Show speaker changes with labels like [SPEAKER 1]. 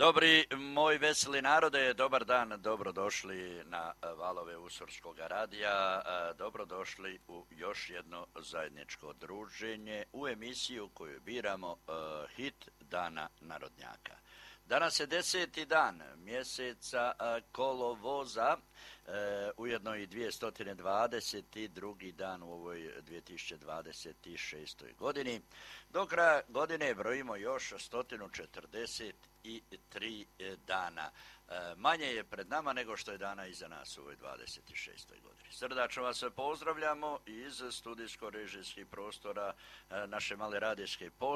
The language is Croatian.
[SPEAKER 1] Dobri moj veseli narode, dobar dan, dobrodošli na valove Usorskog radija, dobrodošli u još jedno zajedničko druženje u emisiju koju biramo Hit Dana Narodnjaka. Danas je 10. dan mjeseca kolovoza, ujedno i 222. dan u ovoj 2026. godini. Do kraja godine brojimo još 143 dana. Manje je pred nama nego što je dana iza nas u ovoj 26. godini. Srdačno vas pozdravljamo iz studijsko-režijskih prostora naše male radijske postaje.